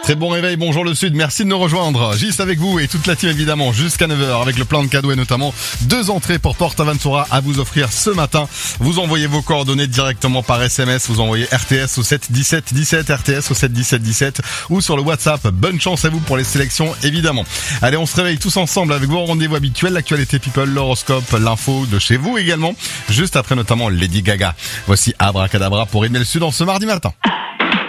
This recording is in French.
Très bon réveil, bonjour le Sud, merci de nous rejoindre. Gis avec vous et toute la team évidemment jusqu'à 9h avec le plein de cadeaux et notamment 2 entrées pour PortAventura à vous offrir ce matin. Vous envoyez vos coordonnées directement par SMS, vous envoyez RTS au 7 17 17, RTS au 7 17 17 ou sur le WhatsApp. Bonne chance à vous pour les sélections évidemment. Allez, on se réveille tous ensemble avec vos rendez-vous habituels, l'actualité people, l'horoscope, l'info de chez vous également, juste après notamment Lady Gaga. Voici Abracadabra pour Rythme le Sud en ce mardi matin.